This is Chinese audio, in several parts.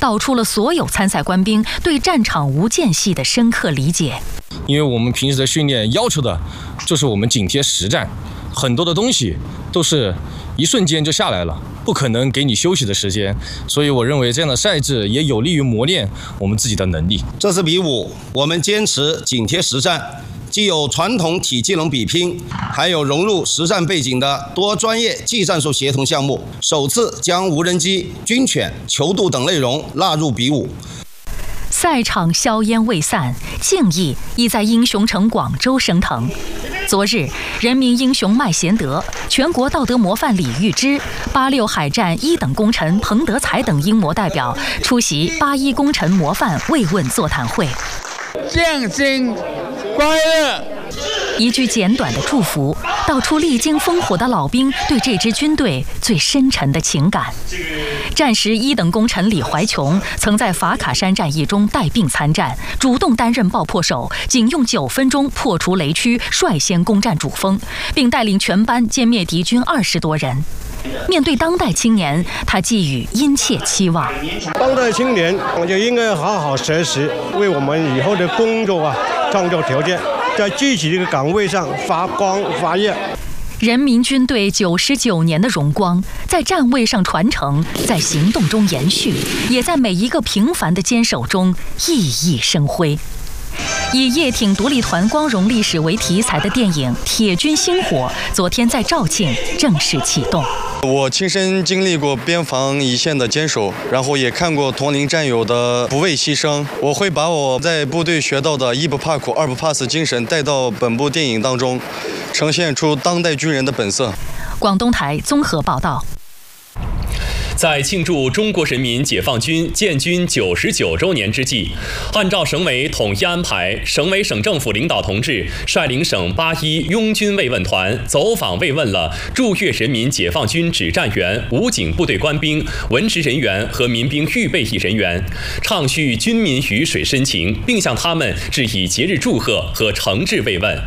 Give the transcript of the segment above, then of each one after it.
道出了所有参赛官兵对战场无间隙的深刻理解。 因为我们平时的训练要求的就是我们紧贴实战，很多的东西都是一瞬间就下来了，不可能给你休息的时间，所以我认为这样的赛制也有利于磨练我们自己的能力。 这次比武，我们坚持紧贴实战，既有传统体技能比拼，还有融入实战背景的多专业技战术协同项目，首次将无人机、军犬、球渡等内容纳入比武。 赛场硝烟未散，敬意已在英雄城广州升腾。昨日，人民英雄麦贤德、全国道德模范李玉芝、86海战1等功臣彭德才等英模代表出席81功臣模范慰问座谈会。 健身快乐。 一句简短的祝福，道出历经烽火的老兵对这支军队最深沉的情感。战时1等功臣李怀琼曾在法卡山战役中带病参战，主动担任爆破手，仅用9分钟破除雷区，率先攻占主峰，并带领全班歼灭敌军20多人。面对当代青年，他寄予殷切期望。 当代青年就应该好好学习，为我们以后的工作创造条件，在具体的岗位上发光发热。 人民军队99年的荣光，在站位上传承，在行动中延续，也在每一个平凡的坚守中熠熠生辉。以叶挺独立团光荣历史为题材的电影《铁军星火》昨天在肇庆正式启动。 我亲身经历过边防一线的坚守，然后也看过同龄战友的不畏牺牲。我会把我在部队学到的一不怕苦、二不怕死精神带到本部电影当中，呈现出当代军人的本色。 广东台综合报道。 在庆祝中国人民解放军建军99周年之际，按照省委统一安排，省委省政府领导同志率领省81拥军慰问团走访慰问了驻粤人民解放军指战员、武警部队官兵、文职人员和民兵预备役人员，畅叙军民鱼水深情，并向他们致以节日祝贺和诚挚慰问。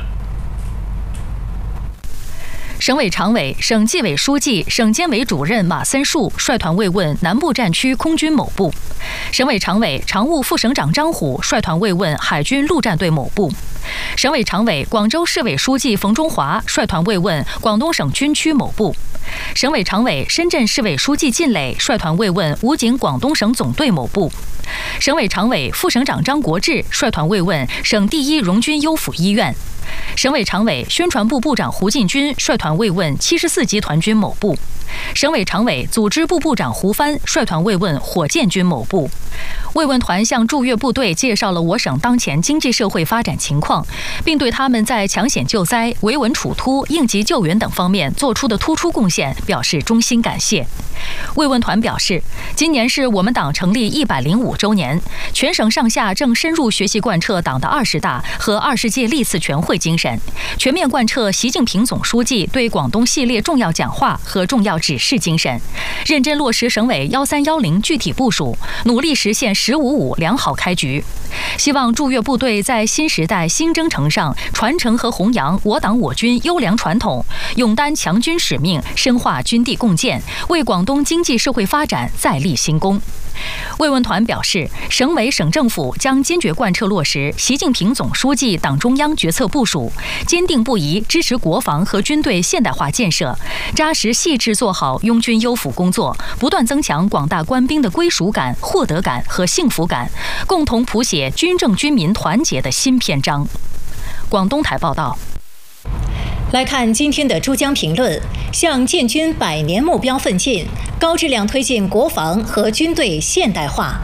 省委常委、省纪委书记、省监委主任马森树率团慰问南部战区空军某部；省委常委、常务副省长张虎率团慰问海军陆战队某部；省委常委、广州市委书记冯中华率团慰问广东省军区某部；省委常委、深圳市委书记靳磊率团慰问武警广东省总队某部；省委常委、副省长张国志率团慰问省第1荣军优抚医院；省委常委、宣传部部长胡进军率团慰问74集团军某部；省委常委、组织部部长胡帆率团慰问火箭军某部。慰问团向驻粤部队介绍了我省当前经济社会发展情况，并对他们在抢险救灾、维稳处突、应急救援等方面做出的突出贡献表示衷心感谢。慰问团表示，今年是我们党成立105周年，全省上下正深入学习贯彻党的20大和20届历次全会精神，全面贯彻习近平总书记对广东系列重要讲话和重要指示精神，认真落实省委1310具体部署，努力实现1055良好开局。希望驻粤部队在新时代新征程上传承和弘扬我党我军优良传统，勇担强军使命，深化军地共建，为广东经济社会发展再立新功。慰问团表示，省委省政府将坚决贯彻落实习近平总书记党中央决策部署，坚定不移支持国防和军队现代化建设，扎实细致做好拥军优抚工作，不断增强广大官兵的归属感、获得感和幸福感，共同谱写军政军民团结的新篇章。广东台报道。 来看今天的珠江评论：向建军100年目标奋进，高质量推进国防和军队现代化。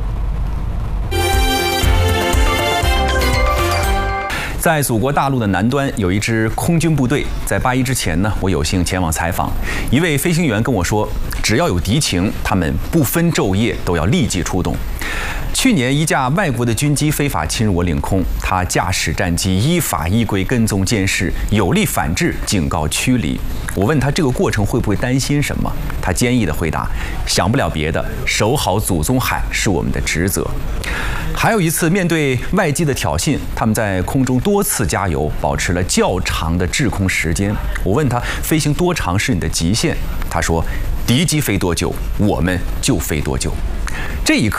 在祖国大陆的南端有一支空军部队，在81之前呢，我有幸前往采访。一位飞行员跟我说，只要有敌情，他们不分昼夜都要立即出动。去年，一架外国的军机非法侵入我领空，他驾驶战机依法依规跟踪监视，有力反制，警告驱离。我问他这个过程会不会担心什么？他坚毅地回答：想不了别的，守好祖宗海是我们的职责。还有一次，面对外机的挑衅，他们在空中多次加油，保持了较长的滞空时间。我问他飞行多长是你的极限？他说：敌机飞多久，我们就飞多久。这一刻